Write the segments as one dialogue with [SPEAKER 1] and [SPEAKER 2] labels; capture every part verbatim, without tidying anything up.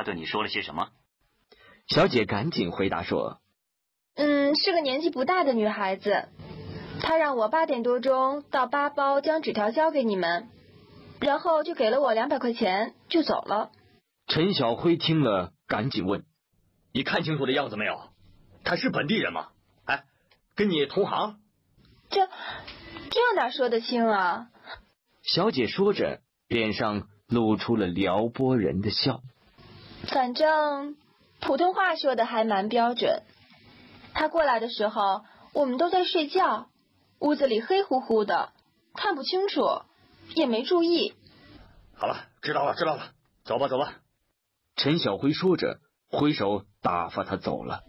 [SPEAKER 1] 他对你说了些什么？
[SPEAKER 2] 小姐赶紧回答说：
[SPEAKER 3] 嗯，是个年纪不大的女孩子，她让我八点多钟到八包将纸条交给你们，然后就给了我两百块钱就走了。
[SPEAKER 2] 陈小辉听了赶紧问：
[SPEAKER 4] 你看清楚的样子没有？他是本地人吗？哎，跟你同行？
[SPEAKER 3] 这这哪说得清啊？
[SPEAKER 2] 小姐说着，脸上露出了撩拨人的笑。
[SPEAKER 3] 反正普通话说的还蛮标准。他过来的时候，我们都在睡觉，屋子里黑乎乎的，看不清楚，也没注意。
[SPEAKER 4] 好了，知道了，知道了，走吧，走吧。
[SPEAKER 2] 陈小辉说着，挥手打发他走了。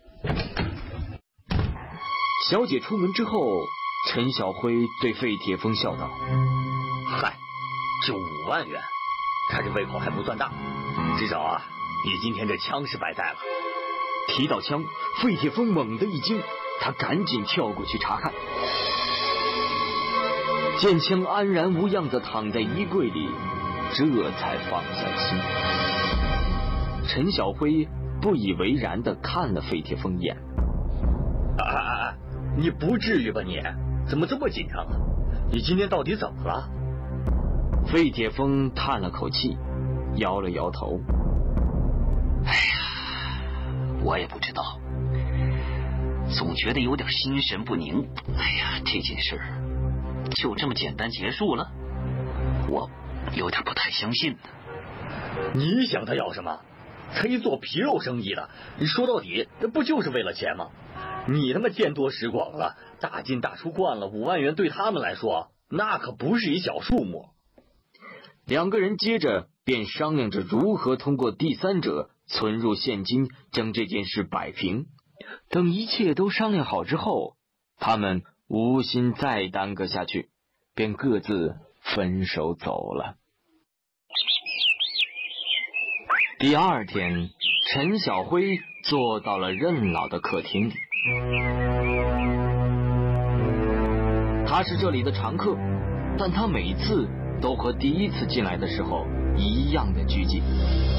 [SPEAKER 2] 小姐出门之后，陈小辉对费铁峰笑道：
[SPEAKER 4] 嗨，就五万元，看这胃口还不算大，至少啊，你今天这枪是白带了。
[SPEAKER 2] 提到枪，费铁峰猛地一惊，他赶紧跳过去查看，见枪安然无恙地躺在衣柜里，这才放下心。陈小辉不以为然地看了费铁峰一眼：
[SPEAKER 4] 啊啊啊！你不至于吧你？怎么这么紧张啊？你今天到底怎么了？
[SPEAKER 2] 费铁峰叹了口气，摇了摇头：
[SPEAKER 1] 哎呀，我也不知道，总觉得有点心神不宁。哎呀，这件事就这么简单结束了，我有点不太相信呢。
[SPEAKER 4] 你想他要什么？他一做皮肉生意的，说到底这不就是为了钱吗？你他妈见多识广了，大进大出惯了，五万元对他们来说那可不是一小数目。
[SPEAKER 2] 两个人接着便商量着如何通过第三者存入现金，将这件事摆平。等一切都商量好之后，他们无心再耽搁下去，便各自分手走了。第二天，陈小辉坐到了任老的客厅里。他是这里的常客，但他每次都和第一次进来的时候一样的拘谨。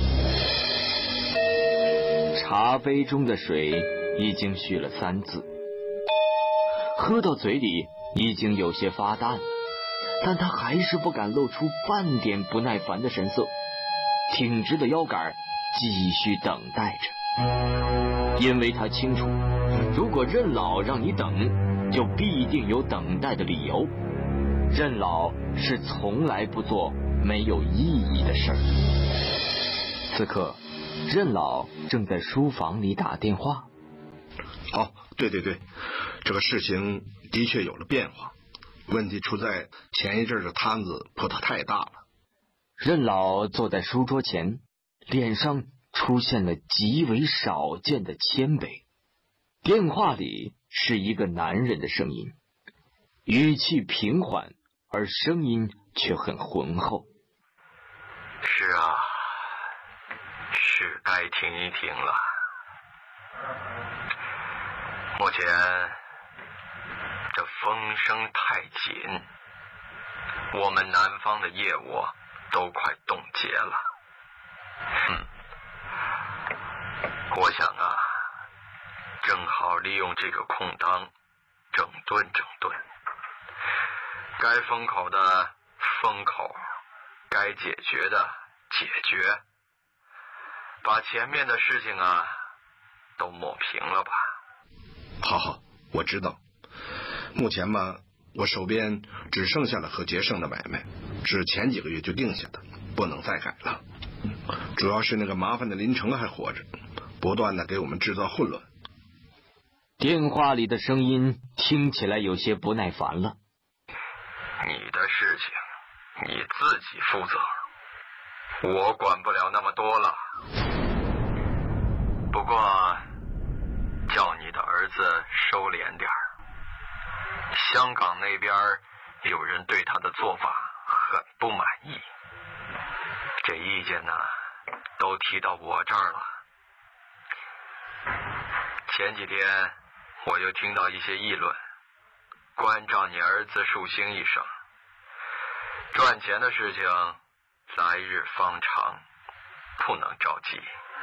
[SPEAKER 2] 茶杯中的水已经续了三次，喝到嘴里已经有些发淡了，但他还是不敢露出半点不耐烦的神色，挺直的腰杆继续等待着，因为他清楚，如果任老让你等，就必定有等待的理由。任老是从来不做没有意义的事儿。此刻，任老正在书房里打电话。
[SPEAKER 5] 哦，对对对，这个事情的确有了变化，问题出在前一阵的摊子破得太大了。
[SPEAKER 2] 任老坐在书桌前，脸上出现了极为少见的谦卑。电话里是一个男人的声音，语气平缓，而声音却很浑厚。
[SPEAKER 6] 是啊，是该停一停了。目前这风声太紧，我们南方的业务都快冻结了。嗯，我想啊，正好利用这个空当整顿整顿，该封口的封口，该解决的解决，把前面的事情啊都抹平了吧。
[SPEAKER 5] 好好，我知道。目前嘛，我手边只剩下了和杰胜的买卖，是前几个月就定下的，不能再改了。主要是那个麻烦的林成还活着，不断的给我们制造混乱。
[SPEAKER 2] 电话里的声音听起来有些不耐烦了。
[SPEAKER 6] 你的事情你自己负责，我管不了那么多了。不过叫你的儿子收敛点儿，香港那边有人对他的做法很不满意，这意见呢都提到我这儿了。前几天我就听到一些议论，关照你儿子竖心一声，赚钱的事情来日方长，不能着急。